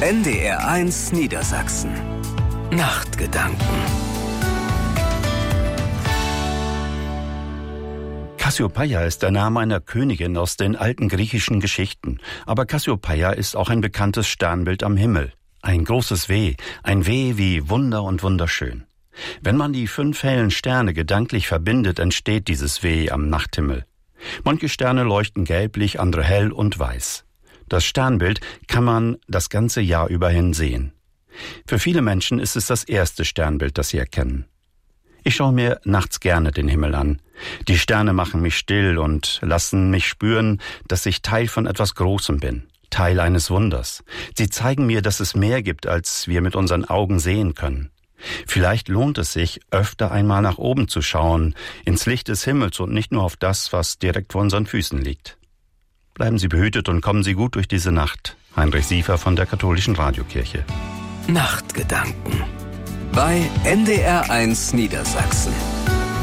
NDR1 Niedersachsen. Nachtgedanken. Kassiopeia ist der Name einer Königin aus den alten griechischen Geschichten. Aber Kassiopeia ist auch ein bekanntes Sternbild am Himmel. Ein großes W, ein W wie Wunder und wunderschön. Wenn man die 5 hellen Sterne gedanklich verbindet, entsteht dieses W am Nachthimmel. Manche Sterne leuchten gelblich, andere hell und weiß. Das Sternbild kann man das ganze Jahr über hin sehen. Für viele Menschen ist es das erste Sternbild, das sie erkennen. Ich schaue mir nachts gerne den Himmel an. Die Sterne machen mich still und lassen mich spüren, dass ich Teil von etwas Großem bin, Teil eines Wunders. Sie zeigen mir, dass es mehr gibt, als wir mit unseren Augen sehen können. Vielleicht lohnt es sich, öfter einmal nach oben zu schauen, ins Licht des Himmels und nicht nur auf das, was direkt vor unseren Füßen liegt. Bleiben Sie behütet und kommen Sie gut durch diese Nacht. Heinrich Siefer von der Katholischen Radiokirche. Nachtgedanken bei NDR1 Niedersachsen.